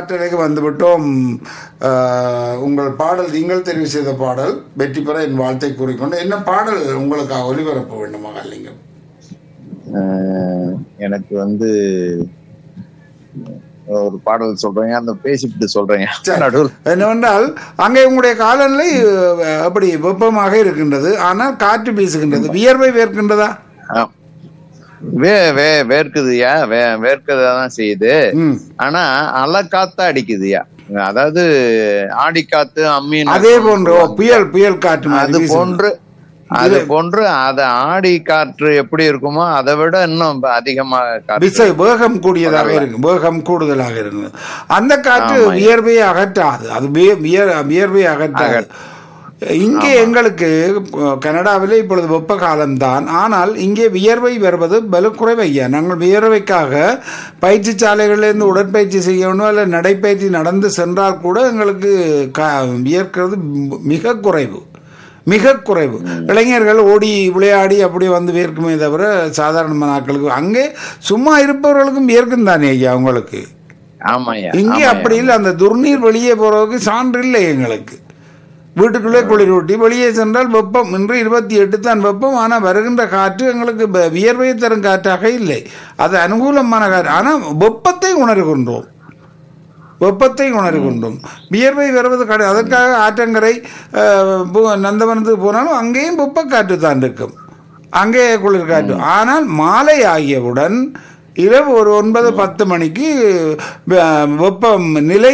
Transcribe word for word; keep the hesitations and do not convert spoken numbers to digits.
காற்றலைக்கு வந்துவிட்டோம். அஹ், உங்கள் பாடல் நீங்கள் தெரிவு செய்த பாடல் வெற்றி பெற என் வாழ்த்தை கூறிக்கொண்டு என்ன பாடல் உங்களுக்காக ஒலிபரப்ப வேண்டும் மகாலிங்கம்? அஹ், எனக்கு வந்து ஒரு பாடல் சொல்றேன், அந்த பேசிட்டு சொல்றேன் நடுவில். என்னவென்றால் அங்கே உங்களுடைய காலநிலை அஹ், அப்படி வெப்பமாக இருக்கின்றது, ஆனால் காற்று வீசுகின்றது, வியர்வை வேர்க்கின்றதா? ஆ. வே வே வேர்க்குதுயா, வே வேர்க்கதான் செய்யுது. ம். ஆனா அலை காத்தா அடிக்குதுயா, அதாவது ஆடி காத்து அம்மீன் அதே போன்று ஓ, புயல் புயல் காற்று மாதிரி அது வீசுகிறது. போன்று அது போன்று அது ஆடி காற்று எப்படி இருக்குமோ அதை விட இன்னும் அதிகமா காற்று விசை வேகம் கூடியதாக இருக்கு, வேகம் கூடுதலாக இருக்கு. அந்த காற்று ஆமா. வியர்வையை அகற்றாது, அது விய- வியர்- வியர்வையை அகற்றாது. இங்கே எங்களுக்கு அஹ், கனடாவிலே இப்பொழுது வெப்ப காலம்தான், ஆனால் இங்கே வியர்வை வருவது பல குறைவையா. நாங்கள் வியர்வைக்காக பயிற்சி சாலைகளிலிருந்து உடற்பயிற்சி செய்ய வேண்டும் அல்ல நடைப்பயிற்சி நடந்து சென்றால் கூட எங்களுக்கு க வியர்க்கிறது மிக குறைவு, மிக குறைவு. இளைஞர்கள் ஓடி விளையாடி அப்படி வந்து வியர்க்குமே தவிர சாதாரண ஆட்களுக்கு, அங்கே சும்மா இருப்பவர்களுக்கும் வியர்க்கும் தானே ஐயா உங்களுக்கு. ஆமாய்யா. இங்கே ஆமாய்யா. அப்படி இல்லை, அந்த துர்நீர் வெளியே போறதுக்கு சான்று இல்லை எங்களுக்கு. வீட்டுக்குள்ளே குளிரூட்டி வெளியே சென்றால் வெப்பம், இன்று இருபத்தி எட்டு தான் வெப்பம், ஆனால் வருகின்ற காற்று எங்களுக்கு ப- வியர்வையை தரும் காற்றாக இல்லை, அது அனுகூலமான காற்று. ஆனால் வெப்பத்தை உணர்கின்றோம், வெப்பத்தை உணர்கின்றோம். வியர்வை வருவது கிடையாது. அதற்காக ஆற்றங்கரை அஹ், பு- நந்தவனத்துக்கு போனாலும் அங்கேயும் வெப்ப காற்று தான் இருக்கும், அங்கே குளிர் காற்று. ஆனால் மாலை ஆகியவுடன் இரவு ஒரு ஒன்பது பத்து மணிக்கு வெ- வெப்பம் நிலை